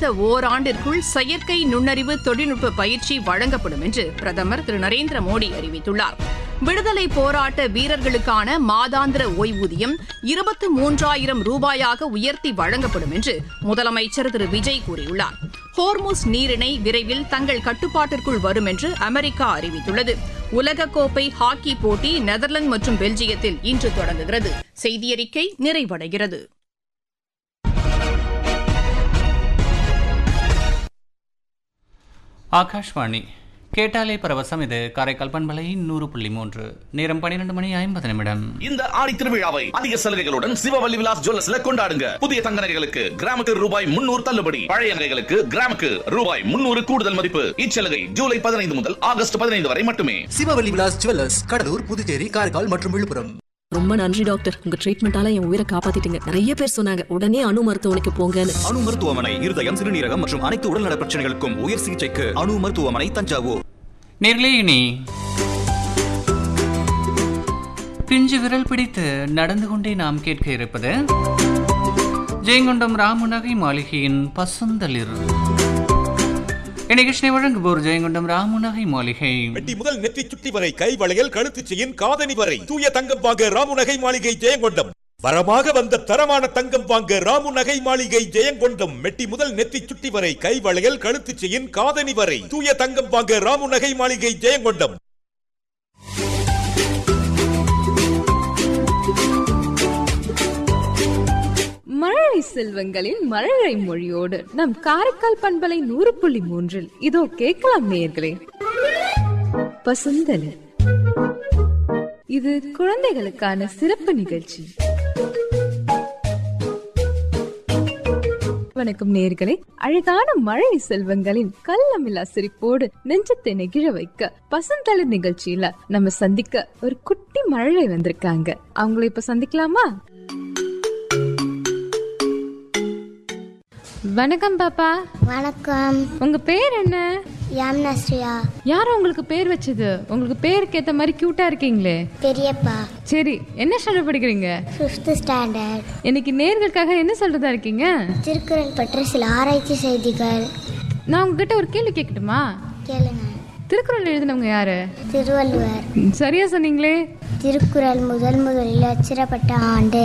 அடுத்த ஓராண்டிற்குள் செயற்கை நுண்ணறிவு தொழில்நுட்ப பயிற்சி வழங்கப்படும் என்று பிரதமர் திரு நரேந்திர மோடி அறிவித்துள்ளார். விடுதலை போராட்ட வீரர்களுக்கான மாதாந்திர ஓய்வூதியம் 23,000 ரூபாயாக உயர்த்தி வழங்கப்படும் என்று முதலமைச்சர் திரு விஜய் கூறியுள்ளார். ஹோர்முஸ் நீரிணை விரைவில் தங்கள் கட்டுப்பாட்டிற்குள் வரும் என்று அமெரிக்கா அறிவித்துள்ளது. உலகக்கோப்பை ஹாக்கி போட்டி நெதர்லாந்து மற்றும் பெல்ஜியத்தில் இன்று தொடங்குகிறது. செய்தியறிக்கை நிறைவடைகிறது. ஆகாஷ்வாணி கேட்டாலே பரவசம். இது காரைக்கால் பண்பலை 100.3. நேரம் 12:50. இந்த ஆடி திருவிழாவை அதிக சலுகைகளுடன் சிவவல்லி விலாஸ் ஜுவல்லர்ஸ்ல கொண்டாடுங்க. புதிய தங்க நகைகளுக்கு கிராமுக்கு ரூபாய் 300 தள்ளுபடி, பழைய நகைகளுக்கு கிராமுக்கு ரூபாய் 300 கூடுதல் மதிப்பு. இச்சலுகை ஜூலை 15 முதல் ஆகஸ்ட் 15 வரை மட்டுமே. சிவவல்லி விலாஸ் ஜுவல்லர்ஸ், கடலூர், புதுச்சேரி, காரைக்கால் மற்றும் விழுப்புரம். ரொம்ப நன்றி டாக்டர், உங்க ட்ரீட்மெண்டால என் உயிரை காப்பாத்திட்டீங்க. நிறைய பேர் சொன்னாங்க உடனே அணு மருத்துவமனைக்கு போங்கன்னு. அணு மருத்துவமனை இருதயம், சிறுநீரகம் மற்றும் அனைத்து உடல்நல பிரச்சனைகளுக்கும் உயர் சிகிச்சைக்கு அணு மருத்துவமனை, தஞ்சாவூர். நேர்களே, இனி பிஞ்சு விரல் பிடித்து நடந்து கொண்டே நாம் கேட்க இருப்பது ஜெயங்கொண்டம் ராமு நகை மாளிகையின் பசுந்தளிர். இந்நிகழ்ச்சியை வழங்குவோர் ஜெயங்கொண்டம் ராமு நகை மாளிகை. வெட்டி முதல் நெற்றி சுட்டி வரை கை வளையல், கழுத்து செயின், காதணி வரை தூய தங்கம் வாங்க ராமு நகை மாளிகை ஜெயங்கொண்டம். வரமாக வந்த தரமான தங்கம் வாங்க ராமு நகை மாளிகை ஜெயங்கொண்டம். மெட்டி முதல் நெத்தி சுட்டி வரை கை வளையல், கழுத்து செயின், காதணி வரை தூய தங்கம் வாங்க ராமு நகை மாளிகை ஜெயங்கொண்டம். மழலை செல்வங்களின் மழலை மொழியோடு நம் காரைக்கால் பண்பலை 100.3 இதோ கேட்கலாம் நேயர்களே. பசுந்தளிர், இது குழந்தைகளுக்கான சிறப்பு நிகழ்ச்சி. வணக்கம் நேயர்களே. அழகான மழை செல்வங்களின் கள்ளமில்லா சிரிப்போடு நெஞ்சத்தை நெகிழ வைக்க பசுந்தளிர் நிகழ்ச்சியில நம்ம சந்திக்க ஒரு குட்டி மழலை வந்திருக்காங்க. அவங்கள இப்ப சந்திக்கலாமா? வணக்கம் பாப்பா. வணக்கம். உங்க பேர் என்ன? யாம்னஸ்ரியா. யாரும் உங்களுக்கு பேர் வச்சது? உங்களுக்கு பேருக்கு ஏத்த மாதிரி கியூட்டா இருக்கீங்களே. பெரியப்பா. சரி, என்ன ஸ்டாண்டர்ட் படிக்கிறீங்க? 5th standard. இன்னைக்கு நேர்களுக்காக என்ன சொல்றதா இருக்கீங்க? திருக்குறள் பற்றி சில ஆராய்ச்சி செய்திகள். நான் உங்ககிட்ட ஒரு கேள்வி கேட்கட்டுமா? கேளுங்க. திருக்குறள் எழுதினவங்க யாரு? திருவள்ளுவர். சரியா சொன்னீங்களே. திருக்குறள் முதலில் அச்சிடப்பட்ட ஆண்டு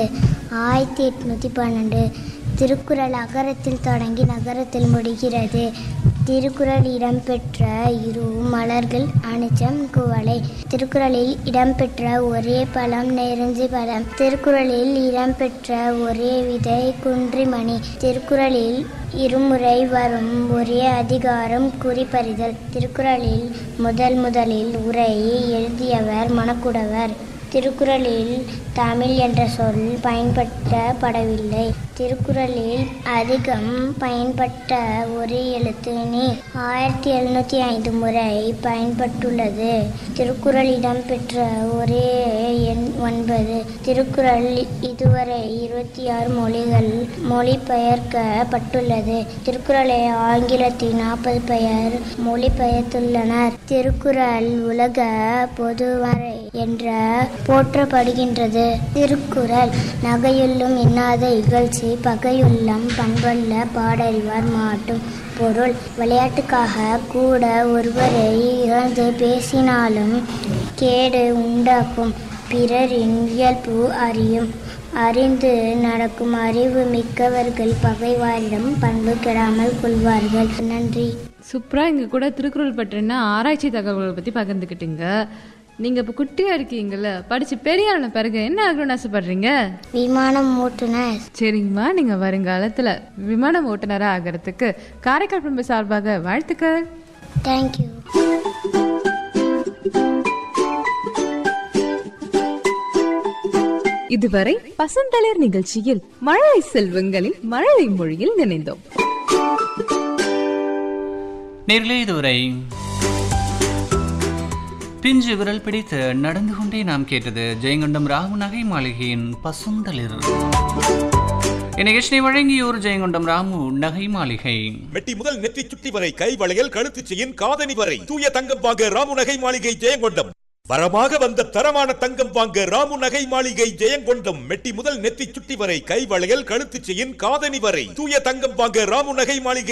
1812. திருக்குறள் அகரத்தில் தொடங்கி நகரத்தில் முடிகிறது. திருக்குறள் இடம்பெற்ற இரு மலர்கள் அனிச்சம், குவளை. திருக்குறளில் இடம்பெற்ற ஒரே பழம் நெருஞ்சி பழம். திருக்குறளில் இடம்பெற்ற ஒரே விதை குன்றிமணி. திருக்குறளில் இருமுறை வரும் ஒரே அதிகாரம் குறிப்பறிதல். திருக்குறளில் முதலில் உரை எழுதியவர் மணக்குடவர். திருக்குறளில் தமிழ் என்ற சொல் பயன்படுத்தப்படவில்லை. திருக்குறளில் அதிகம் பயன்பட்ட ஒரு எழுத்து நீ 1705 முறை பயன்பட்டுள்ளது. திருக்குறள் இடம்பெற்ற ஒரே எண் 9. திருக்குறள் இதுவரை 26 மொழிகள் மொழிபெயர்க்கப்பட்டுள்ளது. திருக்குறளை ஆங்கிலத்தில் 40 பேர் மொழிபெயர்த்துள்ளனர். திருக்குறள் உலக பொதுவரை என்ற போற்றப்படுகின்றது. திருக்குறள் நகையுள்ளும் இன்னாத இகழ்ச்சி பகையுள்ளம் பண்பல்ல பாடறிவார் மாட்டும் பொருள். விளையாட்டுக்காக கூட ஒருவரை இழந்து பேசினாலும் கேடு உண்டாக்கும். பிறரின் இயல்பு அறியும். அறிந்து நடக்கும் அறிவு மிக்கவர்கள் பகைவாரிடம் பண்பு கெடாமல் கொள்வார்கள். நன்றி. சூப்பரா இங்க கூட திருக்குறள் பற்றின ஆராய்ச்சி தகவல்களை பத்தி பகிர்ந்துக்கிட்டீங்க. நீங்க இப்ப குட்டியா இருக்கீங்கல்ல, படிச்சு பெரிய ஆன பிறகு என்ன ஆகணும்னு ஆசைப்படுறீங்க? விமானம் ஓட்டுநர். சரிங்கம்மா, நீங்க வருங்காலத்துல விமானம் ஓட்டுநரா ஆகிறதுக்கு காரைக்கால் பண்பு சார்பாக வாழ்த்துக்கள். தேங்க்யூ. இதுவரை பசுந்தளிர் நிகழ்ச்சியில் மழலை செல்வங்களின் மழலை மொழியில் நினைந்தோம். நேர்களே, இதுவரை பிஞ்சு விரல் பிடித்து நடந்து கொண்டே நாம் கேட்டது ஜெயங்கொண்டம் ராமு நகை மாளிகையின் பசுந்தளிர். இந்நிகழ்ச்சியை வழங்கியோர் ஜெயங்கொண்டம் ராமு நகை மாளிகை. வெட்டி முதல் நெற்றி சுட்டி வரை கை வளையல், கழுத்து செயின், காதணி வரை தூய தங்கம் வாங்க ராமு நகை மாளிகை ஜெயங்கொண்டம். வரமாக வந்த தரமான தங்கம் வாங்க ராமு நகை மாளிகை ஜெயங்கொண்டம். மெட்டி முதல் நெத்தி சுட்டி வரை கை வளையல், கழுத்து செயின், காதணி வரை தூய தங்கம் வாங்க ராமு நகை மாளிகை